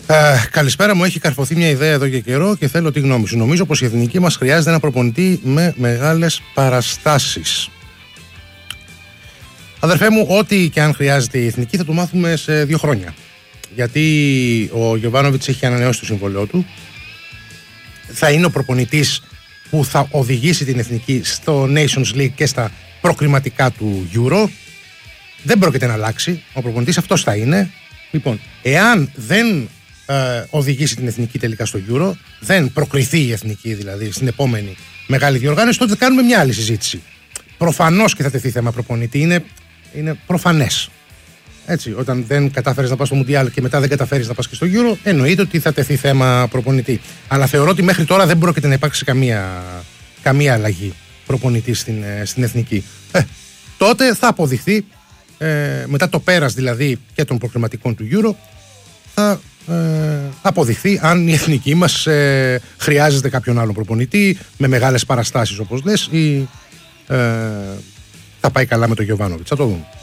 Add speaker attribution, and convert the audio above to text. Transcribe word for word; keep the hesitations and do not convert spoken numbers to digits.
Speaker 1: Ε, καλησπέρα, μου έχει καρφωθεί μια ιδέα εδώ και καιρό και θέλω τη γνώμη σου. Νομίζω πως η εθνική μας χρειάζεται ένα προπονητή με μεγάλες παραστάσεις. Αδερφέ μου, ό,τι και αν χρειάζεται η εθνική θα το μάθουμε σε δύο χρόνια. Γιατί ο Γιοβάνοβιτς έχει ανανεώσει το συμβόλαιό του. Θα είναι ο προπονητής που θα οδηγήσει την εθνική στο Nations League και στα προκριματικά του Euro. Δεν πρόκειται να αλλάξει. Ο προπονητής αυτός θα είναι. Λοιπόν, εάν δεν ε, οδηγήσει την εθνική τελικά στο Euro, δεν προκριθεί η εθνική δηλαδή στην επόμενη μεγάλη διοργάνωση, τότε θα κάνουμε μια άλλη συζήτηση. Προφανώς και θα τεθεί θέμα προπονητή. Είναι, είναι προφανές. Έτσι, όταν δεν κατάφερες να πας στο Μουντιάλ και μετά δεν καταφέρεις να πας και στο Euro, εννοείται ότι θα τεθεί θέμα προπονητή. Αλλά θεωρώ ότι μέχρι τώρα δεν πρόκειται να υπάρξει καμία, καμία αλλαγή προπονητή στην, στην εθνική. Ε, τότε θα αποδειχθεί, ε, μετά το πέρας δηλαδή και των προκριματικών του Euro, θα ε, αποδειχθεί αν η εθνική μας ε, χρειάζεται κάποιον άλλο προπονητή με μεγάλες παραστάσεις όπως λες ή ε, θα πάει καλά με τον Γιοβάνοβιτς. Θα το δούμε.